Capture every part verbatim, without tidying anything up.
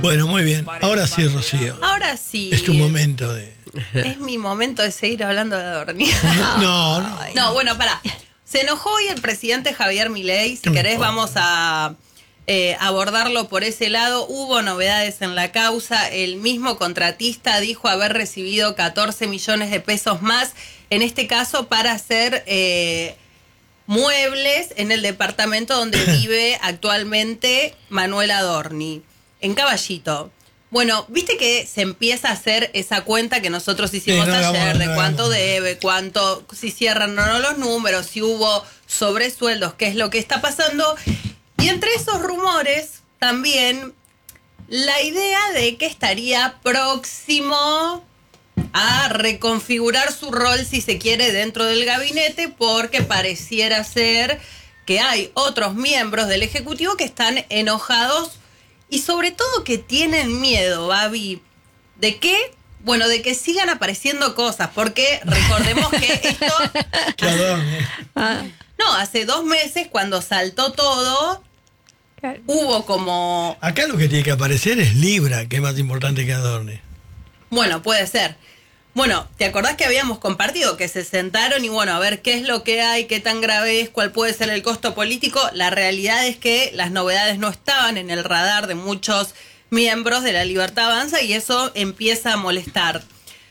Bueno, muy bien. Ahora sí, Rocío. Ahora sí. Es tu momento de... Es mi momento de seguir hablando de Adorni. No, no. No, bueno, pará. Se enojó hoy el presidente Javier Milei. Si ¿Qué me querés importa? vamos a eh, abordarlo por ese lado. Hubo novedades en la causa. El mismo contratista dijo haber recibido catorce millones de pesos más, en este caso para hacer eh, muebles en el departamento donde vive actualmente Manuel Adorni, en Caballito. Bueno, viste que se empieza a hacer esa cuenta que nosotros hicimos Sí, no, ayer, no, de no, cuánto no. debe, cuánto, si cierran o no los números, si hubo sobresueldos, qué es lo que está pasando. Y entre esos rumores también la idea de que estaría próximo a reconfigurar su rol, si se quiere, dentro del gabinete, porque pareciera ser que hay otros miembros del Ejecutivo que están enojados y sobre todo que tienen miedo, Babi, ¿de qué? Bueno, de que sigan apareciendo cosas, porque recordemos que esto... Que Adorni. No, hace dos meses cuando saltó todo, Claro. hubo como... Acá lo que tiene que aparecer es Libra, que es más importante que Adorni. Bueno, puede ser. Bueno, ¿te acordás que habíamos compartido que se sentaron y bueno, a ver qué es lo que hay, qué tan grave es, cuál puede ser el costo político? La realidad es que las novedades no estaban en el radar de muchos miembros de La Libertad Avanza y eso empieza a molestar.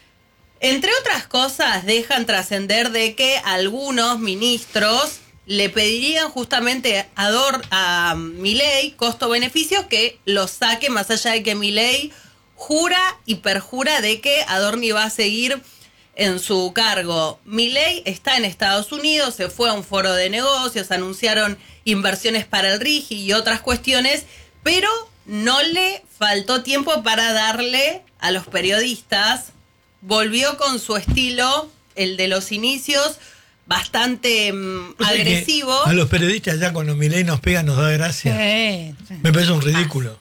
Entre otras cosas, dejan trascender de que algunos ministros le pedirían justamente a, Dor, a Milei costo-beneficio que lo saque, más allá de que Milei jura y perjura de que Adorni va a seguir en su cargo. Milei está en Estados Unidos, se fue a un foro de negocios, anunciaron inversiones para el R I G I y otras cuestiones, pero no le faltó tiempo para darle a los periodistas. Volvió con su estilo, el de los inicios, bastante um, O sea que agresivo. A los periodistas ya cuando Milei nos pega nos da gracia. Sí, sí. Me parece un ridículo.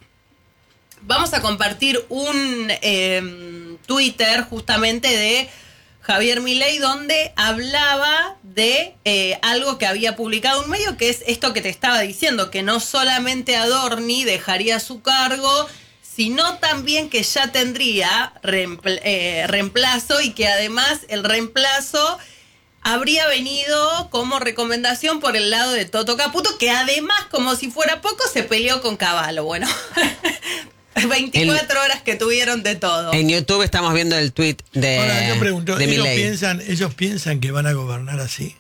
Vamos a compartir un eh, Twitter justamente de Javier Milei donde hablaba de eh, algo que había publicado un medio, que es esto que te estaba diciendo, que no solamente Adorni dejaría su cargo, sino también que ya tendría reempl- eh, reemplazo y que además el reemplazo habría venido como recomendación por el lado de Toto Caputo, que además, como si fuera poco, se peleó con Cavallo. Bueno, veinticuatro horas que tuvieron de todo. En YouTube estamos viendo el tweet de, Ahora yo pregunto, de ¿ellos Milei. piensan, ¿ellos piensan que van a gobernar así?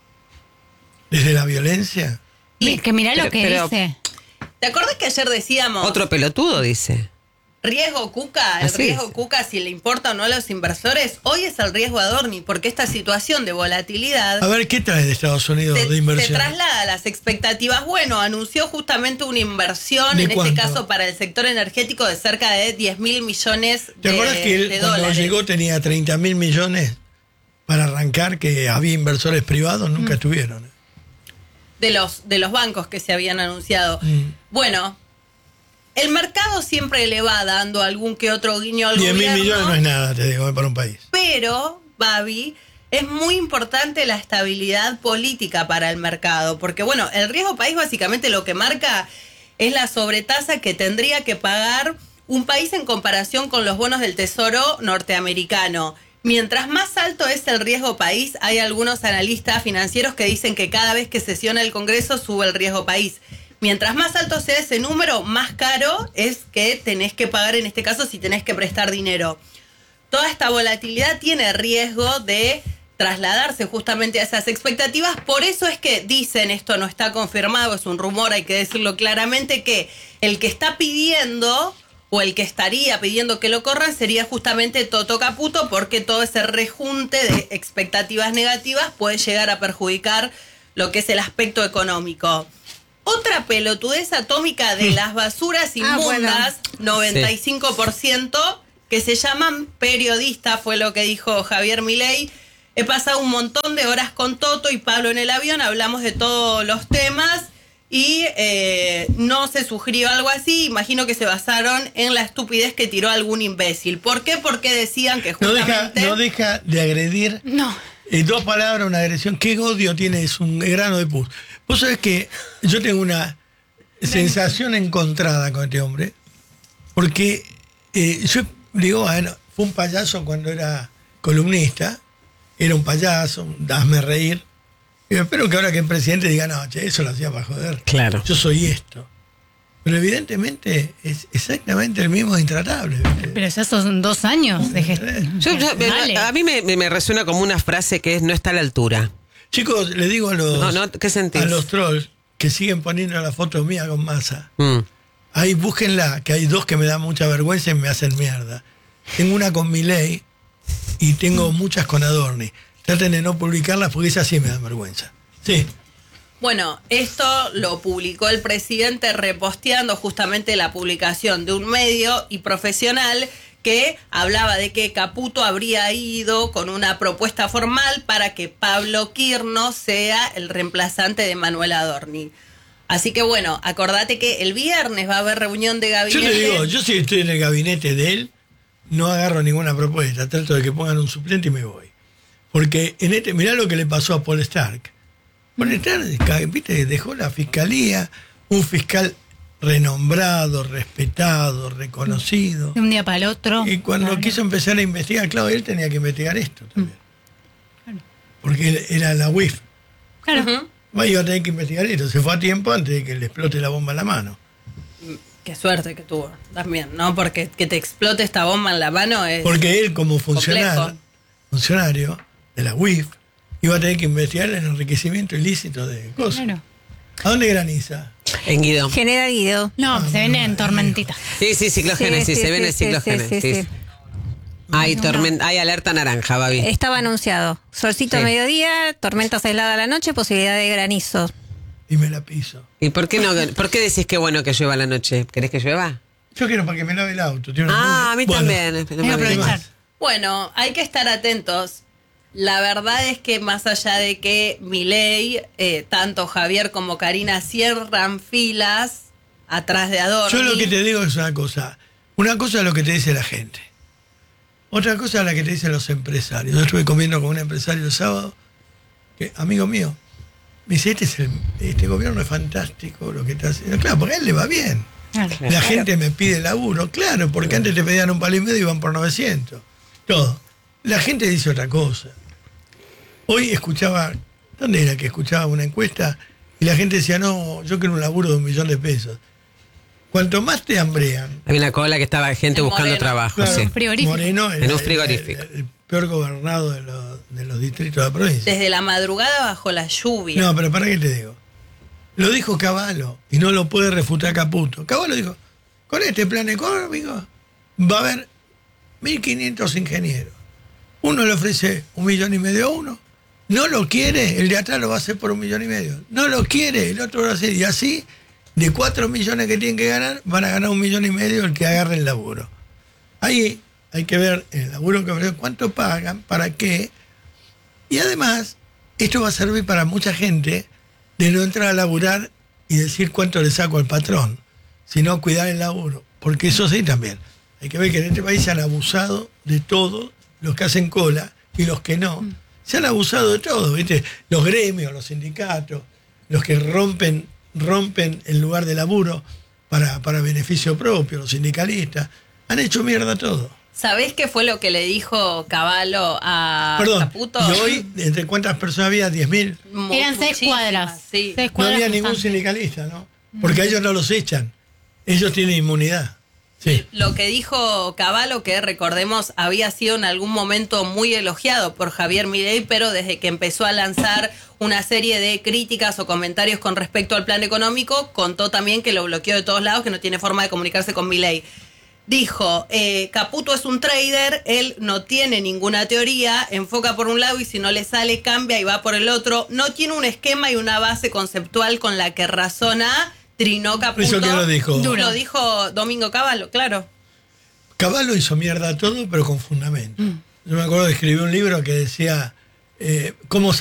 ¿Desde la violencia? Y- Que mirá pero- lo que pero- dice. ¿Te acordás que ayer decíamos Otro pelotudo dice. riesgo Cuca? El Así riesgo es. Cuca, si le importa o no a los inversores, hoy es el riesgo Adorni, porque esta situación de volatilidad A ver, ¿qué trae de Estados Unidos se, de se inversión? traslada a las expectativas. Bueno, anunció justamente una inversión, ¿De en cuánto? este caso para el sector energético, de cerca de diez mil millones ¿Te de, acuerdas que él de cuando dólares. llegó tenía treinta mil millones para arrancar, que había inversores privados? Nunca Mm. estuvieron. de los, de los bancos que se habían anunciado. Mm. Bueno, el mercado siempre le va dando algún que otro guiño al diez mil gobierno. millones no es nada, te digo, para un país. Pero, Babi, es muy importante la estabilidad política para el mercado, porque bueno, el riesgo país básicamente lo que marca es la sobretasa que tendría que pagar un país en comparación con los bonos del Tesoro norteamericano. Mientras más alto es el riesgo país, hay algunos analistas financieros que dicen que cada vez que sesiona el Congreso sube el riesgo país. Mientras más alto sea ese número, más caro es que tenés que pagar, en este caso, si tenés que prestar dinero. Toda esta volatilidad tiene riesgo de trasladarse justamente a esas expectativas. Por eso es que dicen, esto no está confirmado, es un rumor, hay que decirlo claramente, que el que está pidiendo o el que estaría pidiendo que lo corran sería justamente Toto Caputo, porque todo ese rejunte de expectativas negativas puede llegar a perjudicar lo que es el aspecto económico. Otra pelotudez atómica de las basuras Ah, bueno. inmundas, noventa y cinco por ciento, que se llaman periodistas, fue lo que dijo Javier Milei. He pasado un montón de horas con Toto y Pablo en el avión, hablamos de todos los temas y eh, no se sugirió algo así. Imagino que se basaron en la estupidez que tiró algún imbécil. ¿Por qué? Porque decían que No deja, justamente... no deja de agredir. No. En dos palabras, una agresión. ¿Qué odio tiene? Es un grano de pus. Vos sabés que yo tengo una sensación encontrada con este hombre. Porque eh, yo digo, bueno, fue un payaso cuando era columnista, era un payaso, hazme reír. Y espero que ahora que el presidente diga, no, che, eso lo hacía para joder. Claro. Yo soy esto. Pero evidentemente es exactamente el mismo intratable. ¿viste? Pero ya son dos años de gestión. Yo- yo- Dale. a mí me, me- me resuena como una frase que es no está a la altura. Chicos, le digo a los, No, no, ¿qué sentís? a los trolls que siguen poniendo la foto mía con Massa. Mm. Ahí búsquenla, que hay dos que me dan mucha vergüenza y me hacen mierda. Tengo una con Milei y tengo muchas con Adorni. Traten de no publicarlas porque esas sí me dan vergüenza. Sí. Bueno, esto lo publicó el presidente reposteando justamente la publicación de un medio y profesional que hablaba de que Caputo habría ido con una propuesta formal para que Pablo Quirno sea el reemplazante de Manuel Adorni. Así que bueno, acordate que el viernes va a haber reunión de Yo gabinete. te digo, yo si estoy en el gabinete de él, no agarro ninguna propuesta. Trato de que pongan un suplente y me voy. Porque en este, mirá lo que le pasó a Paul Stark. Paul Stark, viste, dejó la fiscalía, un fiscal renombrado, respetado, reconocido. De un día para el otro. Y cuando Claro. quiso empezar a investigar, claro, él tenía que investigar esto también. Porque él era la U I F. Claro. Ujú. Va, iba a tener que investigar esto. Se fue a tiempo antes de que le explote la bomba en la mano. Qué suerte que tuvo también, ¿no? Porque que te explote esta bomba en la mano es... Porque él, como funcionario, complejo. funcionario de la U I F, iba a tener que investigar el enriquecimiento ilícito de cosas. Claro. ¿A dónde graniza? En Guido. General Guido. No, se ven en tormentita. Sí, sí, ciclogénesis, Sí, sí, se ven sí, en sí, ciclogénesis. sí, sí, sí. Hay, tormen- hay alerta naranja, Babi. Estaba anunciado. Solcito Sí. a mediodía, tormentas aisladas a la noche, posibilidad de granizo. Y me la piso. ¿Y por qué no? ¿Por qué decís que bueno que llueva a la noche? ¿Querés que llueva? Yo quiero para que me lave el auto. Tiene una Ah, muy- a mí Bueno, también. No Hay que me olvidé. aprovechar. Bueno, hay que estar atentos. La verdad es que más allá de que Milei, eh, tanto Javier como Karina cierran filas atrás de Adorni. Yo lo que te digo es una cosa. Una cosa es lo que te dice la gente. Otra cosa es la que te dicen los empresarios. Yo estuve comiendo con un empresario el sábado, que, amigo mío, me dice, este, es el, este gobierno es fantástico, lo que está haciendo. Claro, porque a él le va bien. Claro. La gente me pide laburo, claro, porque antes te pedían un palo y medio y iban por novecientos. Todo. La gente dice otra cosa. Hoy escuchaba, ¿dónde era que escuchaba una encuesta? Y la gente decía, no, yo quiero un laburo de un millón de pesos. Cuanto más te hambrean, Había una cola que estaba gente En buscando Moreno. trabajo, claro, sí. frigorífico. Moreno era En un el- frigorífico. El, el peor gobernado de los, de los distritos de la provincia. Desde la madrugada bajo la lluvia. No, pero ¿para qué te digo? Lo dijo Cavallo y no lo puede refutar Caputo. Cavallo dijo, con este plan económico va a haber mil quinientos ingenieros. Uno le ofrece un millón y medio a uno, no lo quiere, el de atrás lo va a hacer por un millón y medio. No lo quiere, el otro lo va a hacer. Y así, de cuatro millones que tienen que ganar, van a ganar un millón y medio el que agarre el laburo. Ahí hay que ver el laburo que ofrecen, cuánto pagan, para qué. Y además, esto va a servir para mucha gente de no entrar a laburar y decir cuánto le saco al patrón, sino cuidar el laburo. Porque eso sí también. Hay que ver que en este país se han abusado de todos los que hacen cola y los que no. Se han abusado de todo, ¿viste? Los gremios, los sindicatos, los que rompen, rompen el lugar de laburo para, para beneficio propio, los sindicalistas, han hecho mierda todo. ¿Sabés qué fue lo que le dijo Cavallo a Perdón, Caputo? y hoy, ¿entre cuántas personas había? ¿diez mil? Mu- Eran seis muchísimas, cuadras. Sí. Seis No cuadras había ningún constantes. sindicalista, ¿no? Porque a ellos no los echan. Ellos tienen inmunidad. Sí. Lo que dijo Cavallo, que recordemos había sido en algún momento muy elogiado por Javier Milei, pero desde que empezó a lanzar una serie de críticas o comentarios con respecto al plan económico, contó también que lo bloqueó de todos lados, que no tiene forma de comunicarse con Milei. Dijo, eh, Caputo es un trader, él no tiene ninguna teoría, enfoca por un lado y si no le sale cambia y va por el otro. No tiene un esquema y una base conceptual con la que razona, trinó Caputo. ¿Eso quién lo dijo? Duro. Lo dijo Domingo Cavallo, claro. Cavallo hizo mierda todo, pero con fundamento. Yo me acuerdo de escribir un libro que decía eh, cómo